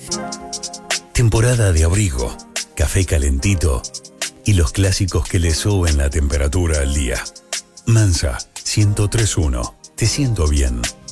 Temporada de abrigo, café calentito y los clásicos que le suben la temperatura al día. Mansa 1031. Te siento bien.